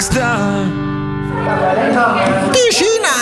star. Tišina!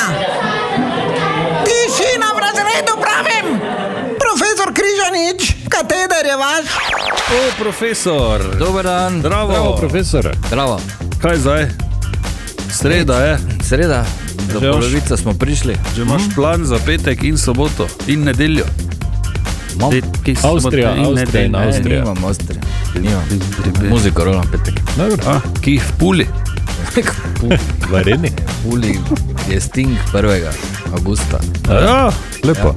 Tišina v razredu, pravim! Profesor Križanič, kateder je vaš? O, profesor. Dober dan. Zdravo, profesor. Zdravo. Kaj zdaj? Sreda je. Sreda, do polovice smo prišli. Že imaš plan za petek in soboto in nedeljo. Avstrija in Avstrija. Nimam Avstrija. Muziko rolam petek. Ki jih v Puli. V Areni. Puli je Sting 1. augusta. Ja, lepo.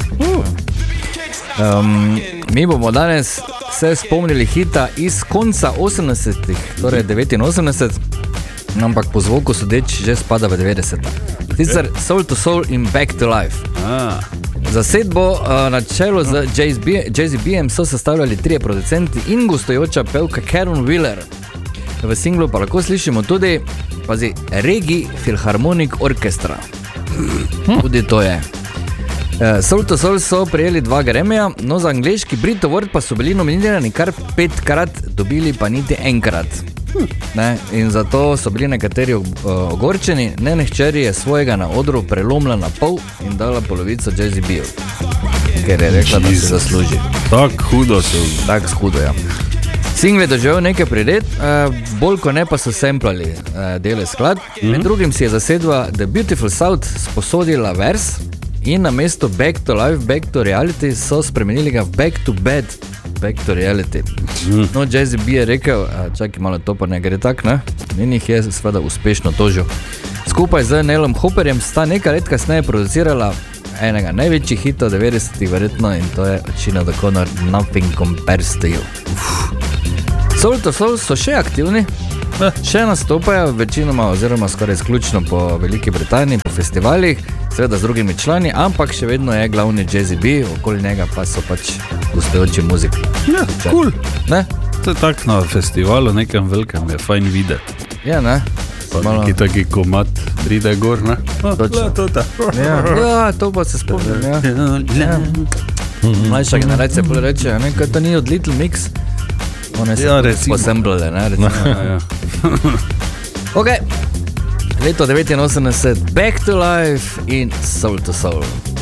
Mi bomo danes se spomnili hita iz konca 80-ih, torej 89, ampak po zvoku sodeč že spada v 90. Sicer Soul to Soul in Back to Life. Zasedbo na čelu z Jay-Z-B-em so sestavljali 3 producenti in gostujoča pevka Karen Wheeler. V singlu pa lahko slišimo tudi Reggae Philharmonic Orchestra. Tudi to je. Soul to Soul so prijeli 2 Grammyja, no za angleški Brit Award pa so bili nominirani kar 5-krat, dobili pa niti enkrat. In zato so bili nekateri ogorčeni. Nene hčeri je svojega na odru prelomila na pol in dala polovico Jay-Z-B-ju, ker je rekla, da se zasluži. Tako hudo so. Tako hudo, ja. Single je doživel nekaj pridet, bolj ko ne pa so samplali dele skladb. Med drugim si je zasedba The Beautiful South sposodila vers in na mesto Back to Life, Back to Reality so spremenili ga Back to Bed, Back to Reality. No, Jay-Z-B je rekel, čakaj malo, to pa ne gre tak, ne? In jih je seveda uspešno tožil. Skupaj z Neilom Hopperjem sta nekaj let kasneje producirala enega največjih hitov 90-ih verjetno in to je Chino the Connor, Nothing Compares to You. Soul to Soul so še aktivni, še nastopajo večinoma oziroma skoraj izključno po Veliki Britaniji, po festivalih, seveda z drugimi člani, ampak še vedno je glavni Jay-Z-B, okoli njega pa so pač gostujoči muziki. Ja, cool. Ne? To je tak na festivalu nekem velikem, je fajn videti. Ja, ne? Pa neki taki komad pride gor, ne? Točno. Ja, to pa se spomnim, ja. Mlajša generacija bolj reče, kaj to ni od Little Mix? One so posemblale, ne? Ja. Ok, leto 89, Back to Life in Soul to Soul.